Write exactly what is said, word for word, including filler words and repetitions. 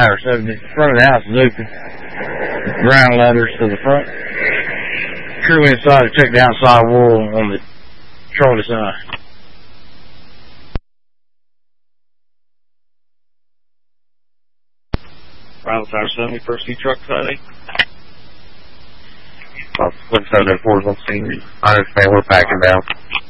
Or seven, the front of the house is open. Ground letters to the front. Crew inside to check the outside wall on the trolley side. Round Tower seventy, first C truck sighting. Well, Twin seven and four is on scene. I understand we're packing down.